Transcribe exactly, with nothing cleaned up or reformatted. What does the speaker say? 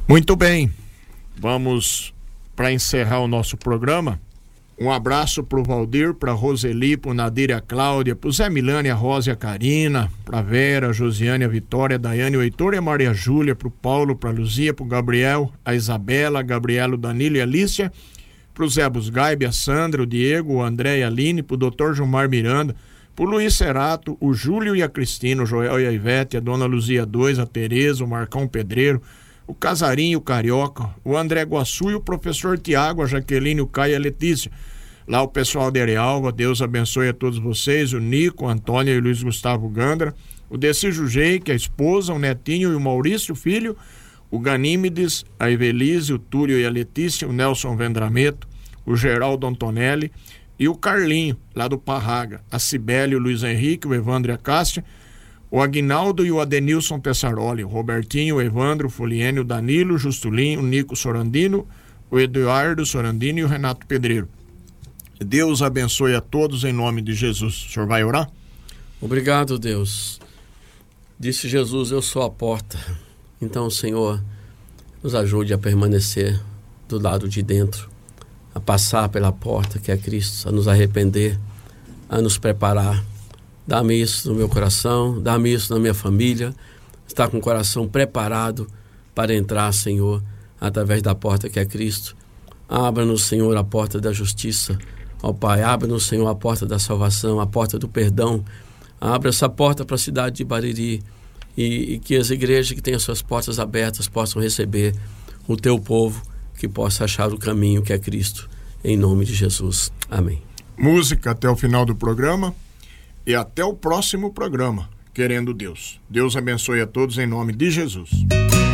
Muito bem, vamos para encerrar o nosso programa. Um abraço para o Valdir, para a Roseli, para o Nadir e a Cláudia, para o Zé Milani, a Rosa e a Karina, para a Vera, a Josiane, a Vitória, a Daiane, o Heitor e a Maria Júlia, para o Paulo, para a Luzia, para o Gabriel, a Isabela, a Gabriela, o Danilo e a Alicia, para o Zé Busgaibe, a Sandra, o Diego, o André e a Aline, para o doutor Gilmar Miranda, para o Luiz Cerato, o Júlio e a Cristina, o Joel e a Ivete, a Dona Luzia dois, a Tereza, o Marcão Pedreiro, o Casarinho, o Carioca, o André Guaçu e o professor Tiago, a Jaqueline, o Caio e a Letícia. Lá o pessoal de Arealva, Deus abençoe a todos vocês, o Nico, o Antônio e o Luiz Gustavo Gandra, o Deci Jujeik, a esposa, o Netinho e o Maurício, filho, o Ganímedes, a Evelise, o Túlio e a Letícia, o Nelson Vendrameto, o Geraldo Antonelli e o Carlinho, lá do Parraga, a Cibele, o Luiz Henrique, o Evandro e a Cássia, o Aguinaldo e o Adenilson Tessaroli, o Robertinho, o Evandro, o Foliene, o Danilo, o Justulinho, o Nico Sorandino, o Eduardo Sorandino e o Renato Pedreiro. Deus abençoe a todos em nome de Jesus. O senhor vai orar? Obrigado, Deus. Disse Jesus, eu sou a porta. Então, Senhor, nos ajude a permanecer do lado de dentro, a passar pela porta que é Cristo, a nos arrepender, a nos preparar. Dá-me isso no meu coração, dá-me isso na minha família, estar com o coração preparado para entrar, Senhor, através da porta que é Cristo. Abra-nos, Senhor, a porta da justiça. Ó Pai, abra-nos, Senhor, a porta da salvação, a porta do perdão. Abra essa porta para a cidade de Bariri e, e que as igrejas que têm as suas portas abertas possam receber o Teu povo, que possa achar o caminho que é Cristo. Em nome de Jesus. Amém. Música até o final do programa e até o próximo programa, querendo Deus. Deus abençoe a todos em nome de Jesus.